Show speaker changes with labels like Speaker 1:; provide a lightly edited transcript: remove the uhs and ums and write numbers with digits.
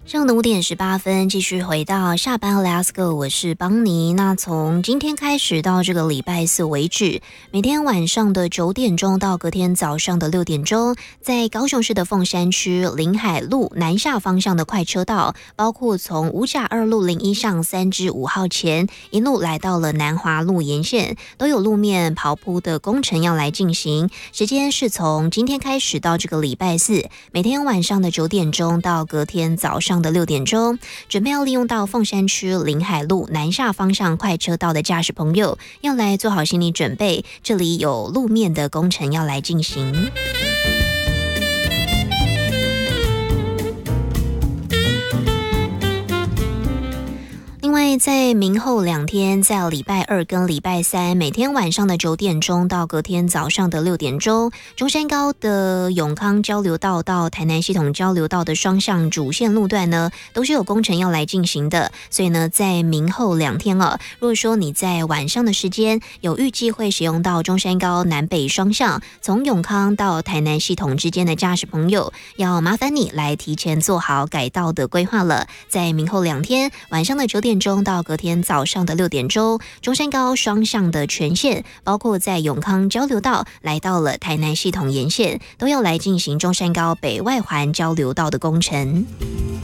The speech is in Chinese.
Speaker 1: 上午的5:18，继续回到下班 Let's Go， 我是邦尼。那从今天开始到这个礼拜四为止，每天晚上的9点钟到隔天早上的6点钟，在高雄市的凤山区临海路南下方向的快车道，包括从五甲2路01上3至5号前，一路来到了南华路沿线，都有路面刨铺的工程要来进行。时间是从今天开始到这个礼拜四，每天晚上的9点钟到隔天早上的6点钟，准备要利用到凤山区临海路南下方向快车道的驾驶朋友，要来做好心理准备，这里有路面的工程要来进行。另外，在明后2天，在礼拜2跟礼拜3，每天晚上的9点钟到隔天早上的6点钟，中山高的永康交流道到台南系统交流道的双向主线路段呢，都是有工程要来进行的。所以呢，在明后2天如果说你在晚上的时间有预计会使用到中山高南北双向从永康到台南系统之间的驾驶朋友，要麻烦你来提前做好改道的规划了。在明后2天晚上的9点钟到隔天早上的6点钟，中山高双向的全线，包括在永康交流道来到了台南系统沿线，都要来进行中山高北外环交流道的工程。